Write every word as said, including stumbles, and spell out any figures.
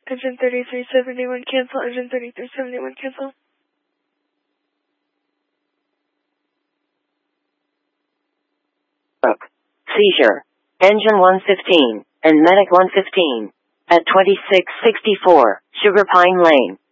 Engine thirty-three seventy-one cancel. Engine thirty-three seventy-one cancel. Seizure. Engine one fifteen and Medic one fifteen at twenty-six sixty-four Sugar Pine Lane.